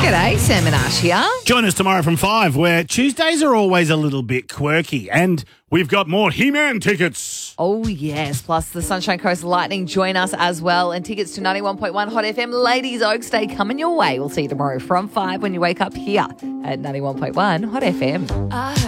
G'day, Sam and Ash here. Join us tomorrow from 5, where Tuesdays are always a little bit quirky. And we've got more He-Man tickets. Oh, yes. Plus the Sunshine Coast Lightning join us as well. And tickets to 91.1 Hot FM Ladies Oaks Day coming your way. We'll see you tomorrow from 5 when you wake up here at 91.1 Hot FM.